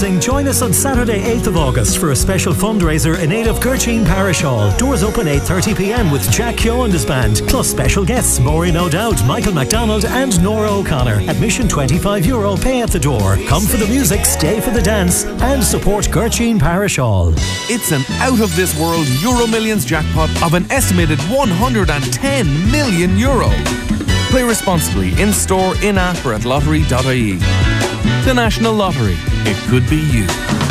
Nursing, join us on Saturday 8th of August for a special fundraiser in aid of Gurteen Parish Hall. Doors open 8:30pm with Jack Keogh and his band, plus special guests Maureen O'Dowd, Michael McDonald and Nora O'Connor. Admission €25, pay at the door. Come for the music, stay for the dance and support Gurteen Parish Hall. It's an out-of-this-world Euro Millions jackpot of an estimated €110 million. Play responsibly in-store, in-app or at lottery.ie. The National Lottery. It could be you.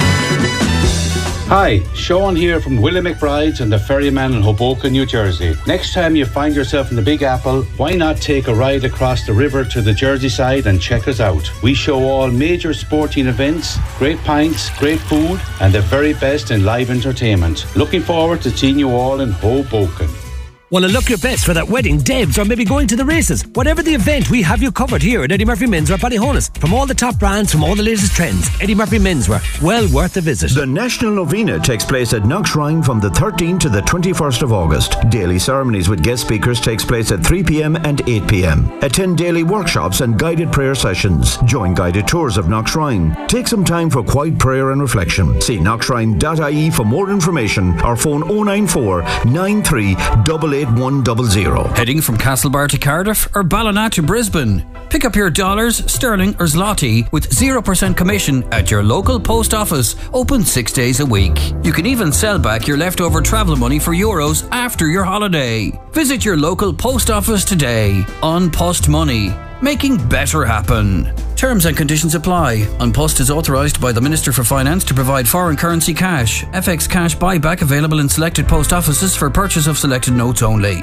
Hi, Sean here from Willie McBride's and the Ferryman in Hoboken, New Jersey. Next time you find yourself in the Big Apple, why not take a ride across the river to the Jersey side and check us out? We show all major sporting events, great pints, great food and the very best in live entertainment. Looking forward to seeing you all in Hoboken. Want to look your best for that wedding, Debs, or maybe going to the races? Whatever the event, we have you covered here at Eddie Murphy Menswear Ballyhonus. From all the top brands, from all the latest trends, Eddie Murphy Menswear, well worth a visit. The National Novena takes place at Knockshrine from the 13th to the 21st of August. Daily ceremonies with guest speakers takes place at 3pm and 8pm. Attend daily workshops and guided prayer sessions. Join guided tours of Knockshrine. Take some time for quiet prayer and reflection. See knockshrine.ie for more information or phone 094 93 88100. Heading from Castlebar to Cardiff or Ballina to Brisbane? Pick up your dollars, sterling or zloty with 0% commission at your local post office, open 6 days a week. You can even sell back your leftover travel money for euros after your holiday. Visit your local post office today. On Post Money, making better happen. Terms and conditions apply. An Post is authorised by the Minister for Finance to provide foreign currency cash. FX cash buyback available in selected post offices for purchase of selected notes only.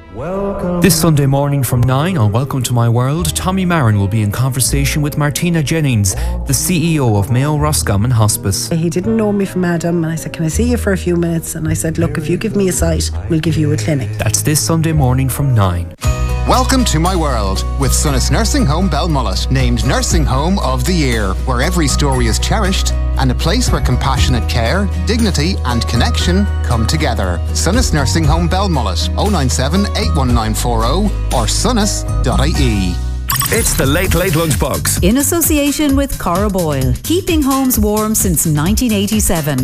This Sunday morning from 9 on Welcome to My World, Tommy Marin will be in conversation with Martina Jennings, the CEO of Mayo Roscommon Hospice. He didn't know me from Adam and I said, can I see you for a few minutes? And I said, look, if you give me a site, we'll give you a clinic. That's this Sunday morning from 9. Welcome to My World with Sunnis Nursing Home Belmullet, named Nursing Home of the Year, where every story is cherished and a place where compassionate care, dignity and connection come together. Sunnis Nursing Home Belmullet, 097 81940 or sunnis.ie. It's the Late Late Lunchbox. In association with Cora Boyle, keeping homes warm since 1987.